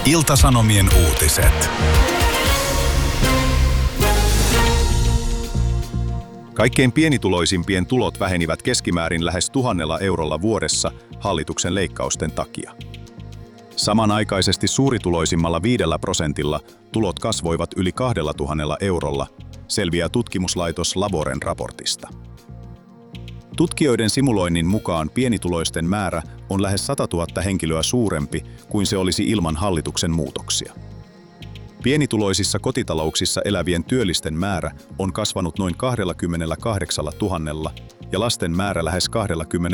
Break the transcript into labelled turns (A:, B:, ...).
A: Ilta-Sanomien uutiset. Kaikkein pienituloisimpien tulot vähenivät keskimäärin lähes 1,000 eurolla vuodessa hallituksen leikkausten takia. Samanaikaisesti suurituloisimmalla 5% tulot kasvoivat yli 2,000 eurolla, selviää tutkimuslaitos Laboren raportista. Tutkijoiden simuloinnin mukaan pienituloisten määrä on lähes 100 000 henkilöä suurempi kuin se olisi ilman hallituksen muutoksia. Pienituloisissa kotitalouksissa elävien työllisten määrä on kasvanut noin 28 000 ja lasten määrä lähes 20